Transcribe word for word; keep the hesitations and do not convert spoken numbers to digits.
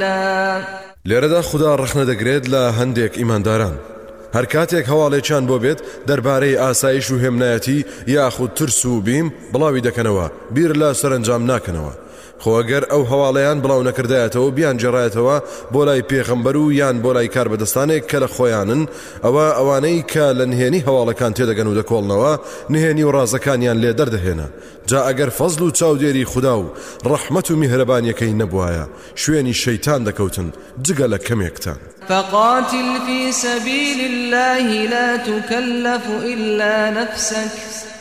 قليلا. لێرەدا خوددا ڕخنە دەگرێت لە هەندێک ئیمانداران هەر کاتێک هەواڵێکیان بۆ بێت دەربارەی ئاسایش و هێمنایەتی یاخود ترس و بیم بڵاوی دەکەنەوە بیر لە سەرنجام ناکەنەوە. خۆگەر ئەو هەواڵەیان بڵاو نەکردایەتەوە بیان جێڕایەتەوە بۆ لای پێغەمبەر و یان بۆ لای کار بەدەستانێک کە لە خۆیانن ئەوە ئەوانەی کە لە نهێنی هەواڵەکان تێدەگەن و دەکۆڵنەوە نهێنی و ڕازەکانیان لێ دەردەهێنا. جا ئەگەر فەزل و چاودێری خوددا و ڕەحمەت و میهرەبانیەکەی نەبوایە شوێنی شەیتان دەکەوتن جگە لە کەمێکتان. فقاتل في سبيل الله لا تكلف إلا نفسك